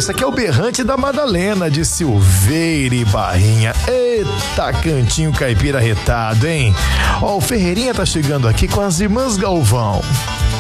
esse aqui é o Berrante da Madalena, de Silveira e Barrinha. Eita, cantinho caipira retado, hein? Ó, o Ferreirinha tá chegando aqui com as irmãs Galvão.